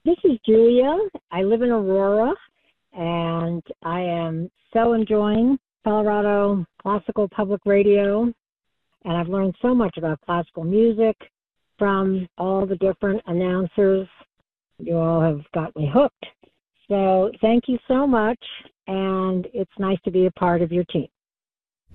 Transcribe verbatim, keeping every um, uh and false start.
This is Julia. I live in Aurora, and I am so enjoying Colorado Classical Public Radio, and I've learned so much about classical music from all the different announcers. You all have got me hooked. So thank you so much, and it's nice to be a part of your team.